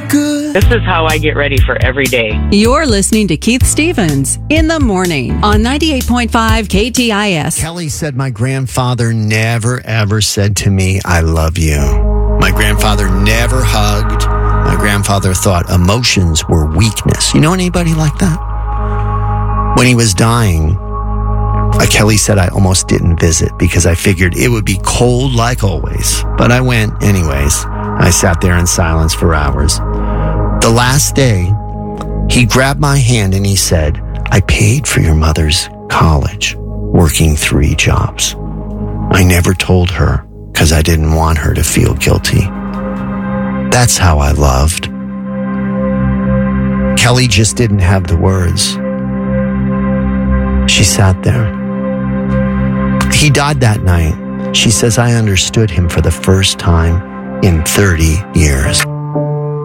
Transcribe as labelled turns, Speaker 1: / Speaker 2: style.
Speaker 1: good.
Speaker 2: This is how I get ready for every day.
Speaker 3: You're listening to Keith Stevens in the morning on 98.5 KTIS.
Speaker 1: Kelly said my grandfather never, ever said to me, I love you. My grandfather never hugged. My grandfather thought emotions were weakness. You know anybody like that? When he was dying, Kelly said I almost didn't visit because I figured it would be cold like always. But I went anyways. I sat there in silence for hours. The last day, he grabbed my hand and he said, I paid for your mother's college, working 3 jobs. I never told her because I didn't want her to feel guilty. That's how I loved. Kelly just didn't have the words. She sat there. He died that night. She says I understood him for the first time in 30 years.